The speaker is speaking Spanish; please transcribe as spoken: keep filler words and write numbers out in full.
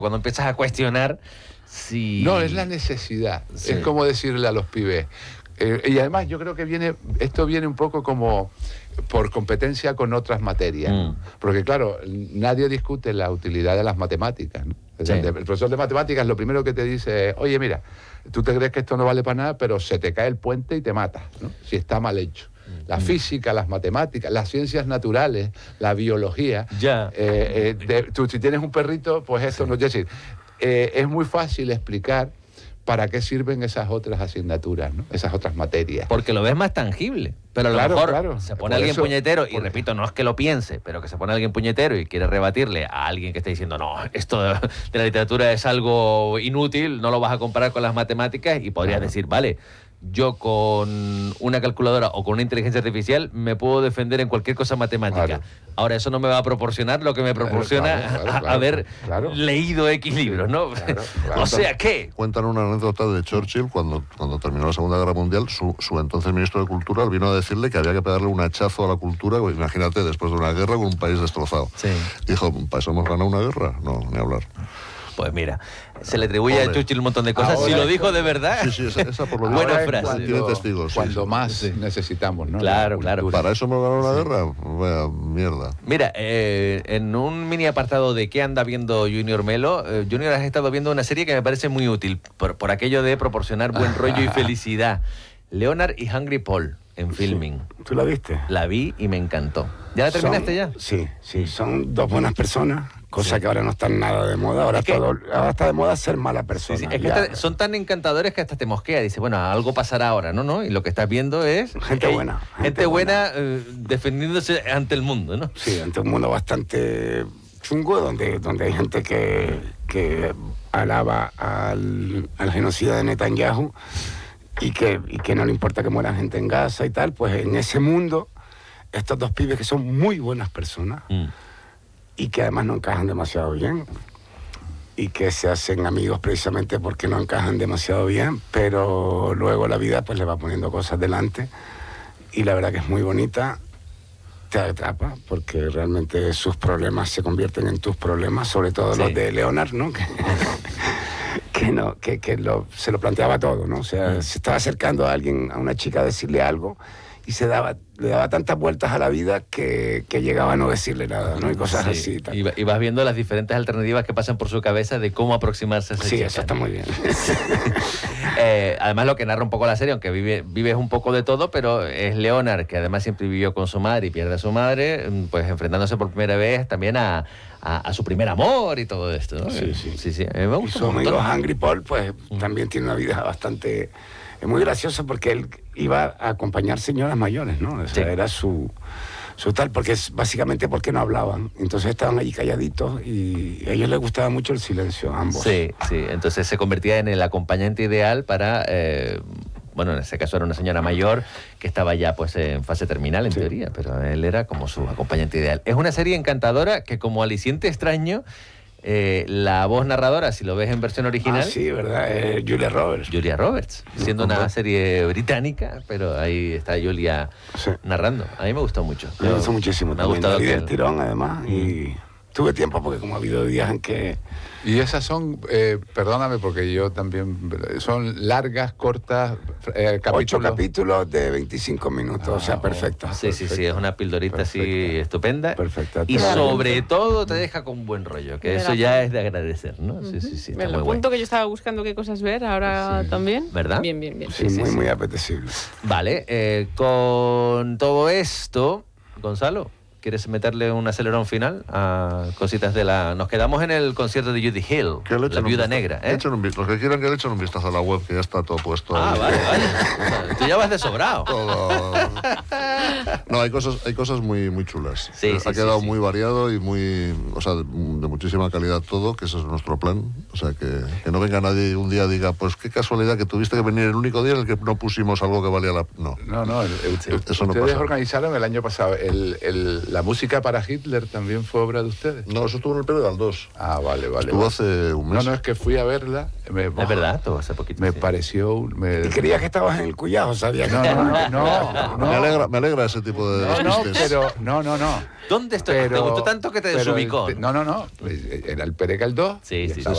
Cuando empiezas a cuestionar si... No, es la necesidad. Sí. Es como decirle a los pibes. Eh, y además yo creo que viene esto viene un poco como por competencia con otras materias. Mm. Porque claro, nadie discute la utilidad de las matemáticas, ¿no? Sí. El profesor de matemáticas lo primero que te dice es, oye, mira, tú te crees que esto no vale para nada, pero se te cae el puente y te matas, ¿no? Si está mal hecho. La física, las matemáticas, las ciencias naturales, la biología. Ya. Eh, eh, de, tú si tienes un perrito, pues esto Sí. no... Es decir, eh, es muy fácil explicar para qué sirven esas otras asignaturas, ¿no? Esas otras materias. Porque lo ves más tangible. Pero a lo Claro, mejor claro. se Por pone alguien eso- puñetero, y por- repito, no es que lo piense, pero que se pone alguien puñetero y quiere rebatirle a alguien que está diciendo, no, esto de, de la literatura es algo inútil, no lo vas a comparar con las matemáticas, y podrías Claro. decir, vale, yo con una calculadora o con una inteligencia artificial me puedo defender en cualquier cosa matemática. Claro. Ahora, eso no me va a proporcionar lo que me proporciona claro, claro, a- claro, haber claro. leído X libros, ¿no? Claro, claro. O sea, ¿qué? Cuentan una anécdota de Churchill cuando, cuando terminó la Segunda Guerra Mundial. Su, su entonces ministro de Cultura vino a decirle que había que pegarle un hachazo a la cultura. Imagínate, después de una guerra con un país destrozado. Sí. Dijo, ¿para eso hemos ganado una guerra? No, ni hablar. Pues mira, se le atribuye a Pobre. Churchill un montón de cosas. Ahora si lo es dijo de cuando- verdad. Sí, sí, esa, esa por lo Buena menos frase. Cuando, tiene testigos. sí, cuando sí. más Sí. necesitamos, ¿no? Claro, La claro. cultura. ¿Para eso hemos ganado una guerra? Vaya mierda. Mira, eh, en un mini apartado de ¿qué anda viendo Junior Melo? Eh, Junior, has estado viendo una serie que me parece muy útil por, por aquello de proporcionar buen rollo y felicidad. Leonard y Hungry Paul en Filming. ¿Tú la viste? La vi y me encantó. ¿Ya la terminaste Son- ya? Sí, sí, son dos buenas personas, cosa Sí. que ahora no están nada de moda. Ahora, Es que- todo, ahora está de moda ser mala persona. Sí, sí, es que ya. hasta- son tan encantadores que hasta te mosquea. Dice, bueno, algo pasará ahora, ¿no? ¿no? Y lo que estás viendo es... Gente eh, buena, Gente, gente buena, buena. eh, defendiéndose ante el mundo, ¿no? Sí, ante un mundo bastante chungo, donde, donde hay gente que, que alaba al, al genocida de Netanyahu y que, y que no le importa que muera gente en Gaza y tal. Pues en ese mundo, estos dos pibes que son muy buenas personas Mm. y que además no encajan demasiado bien y que se hacen amigos precisamente porque no encajan demasiado bien, pero luego la vida pues le va poniendo cosas delante y la verdad que es muy bonita, te atrapa porque realmente sus problemas se convierten en tus problemas, sobre todo Sí. los de Leonard, ¿no? Que, que, no, que, que lo, se lo planteaba todo, ¿no? O sea, Mm. se estaba acercando a alguien, a una chica a decirle algo y se daba, le daba tantas vueltas a la vida que, que llegaba a no decirle nada, ¿no? Y cosas Sí, así. y tal. y, va- y vas viendo las diferentes alternativas que pasan por su cabeza de cómo aproximarse a esa Sí, chica, eso está ¿no? muy bien. Eh, además, lo que narra un poco la serie, aunque vive, vives un poco de todo, pero es Leonard, que además siempre vivió con su madre y pierde a su madre, mm, pues enfrentándose por primera vez también a, a- a su primer amor y todo esto, ¿no? Sí, sí. sí, sí. A mí me Y gusta su un amigo montón. Hungry Paul, pues también tiene una vida bastante... Es muy gracioso porque él iba a acompañar señoras mayores, ¿no? O sea, Sí. era su, su tal, porque es básicamente porque no hablaban. Entonces estaban allí calladitos y a ellos les gustaba mucho el silencio, a ambos. Sí, sí. Entonces se convertía en el acompañante ideal para... eh, bueno, en ese caso era una señora mayor que estaba ya pues en fase terminal, en Sí. teoría, pero él era como su acompañante ideal. Es una serie encantadora que, como aliciente extraño, eh, la voz narradora, si lo ves en versión original... Ah, sí, ¿verdad? Eh, Julia Roberts. Julia Roberts, siendo una serie británica, pero ahí está Julia Sí. narrando. A mí me gustó mucho. Me Yo- gustó muchísimo. Me ha también. gustado La vi que... del tirón, además, y tuve tiempo porque como ha habido días en que... Y esas son, eh, perdóname porque yo también, son largas, cortas, eh, Ocho capítulos. capítulos de veinticinco minutos, o sea, Ah, perfecto. Sí, sí, sí, es una pildorita así Perfecto. estupenda. Perfecta. Y Te la sobre apunto. todo te deja con buen rollo, que Me eso la ya apunto. es de agradecer, ¿no? Sí, sí, sí, Me está lo muy apunto, bueno. que yo estaba buscando qué cosas ver ahora también. ¿Verdad? Bien, bien, bien. Sí, sí, muy, sí. muy apetecible. Vale, eh, con todo esto, Gonzalo, ¿quieres meterle un acelerón final a cositas de la... Nos quedamos en el concierto de Judy Hill, Que le la echen un viuda vistazo. negra, Le ¿eh? echen un vi- los que quieran que le echen un vistazo a la web, que ya está todo puesto. Ah, ahí. vale, vale. O sea, tú ya vas de sobrado. Todo. No, hay cosas, hay cosas muy, muy chulas. Sí, Eh, sí, ha quedado sí, sí. muy variado y muy, o sea, de, de muchísima calidad todo, que ese es nuestro plan. O sea, que, que no venga nadie un día y diga, pues qué casualidad que tuviste que venir el único día en el que no pusimos algo que valía la... No. No, no, el- el- eso no ustedes pasa. organizaron el año pasado. El, el- la música para Hitler también fue obra de ustedes. No, eso estuvo en el Pérez Galdós. Ah, vale, vale. Estuvo vale. hace un No, mes. no, es que fui a verla. Me, Es verdad, todo hace poquito. Me sí. pareció... un- Me, Y creías que estabas en el Cuyajo, ¿sabías? no, no, no, no, no. Me alegra, me alegra ese tipo de No, no, despistes. pero... No, no, no. ¿Dónde estoy? ¿Te Pero- gustó tanto que te pero- desubicó? No, no, no. Era el Pere Galdós. Sí, y sí, estaba